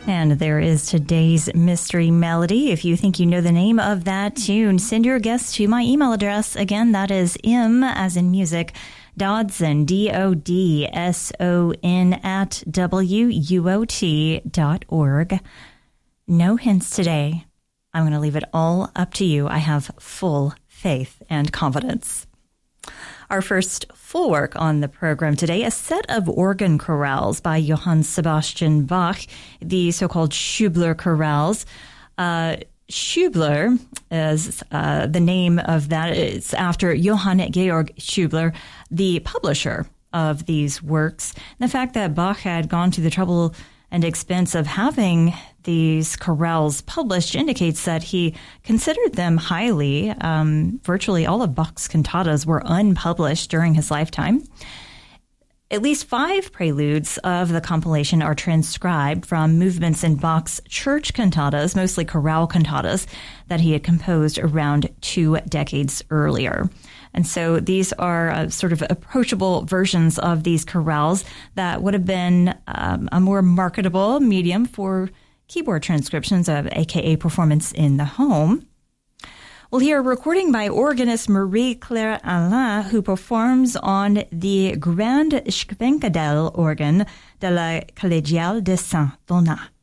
And there is today's mystery melody. If you think you know the name of that tune, send your guess to my email address. Again, that is M as in music, Dodson, DODSON at WUOT.org. No hints today. I'm going to leave it all up to you. I have full faith and confidence. Our first full work on the program today, a set of organ chorales by Johann Sebastian Bach, the so-called Schubler chorales. Schubler is the name of that. It's after Johann Georg Schubler, the publisher of these works. And the fact that Bach had gone to the trouble and expense of having these chorales published indicates that he considered them highly. Virtually all of Bach's cantatas were unpublished during his lifetime. At least 5 preludes of the compilation are transcribed from movements in Bach's church cantatas, mostly chorale cantatas, that he had composed around 2 decades earlier. And so these are sort of approachable versions of these chorales that would have been a more marketable medium for keyboard transcriptions of AKA performance in the home. We'll hear a recording by organist Marie-Claire Alain, who performs on the Grand Schwenkadel organ de la Collégiale de Saint-Donat.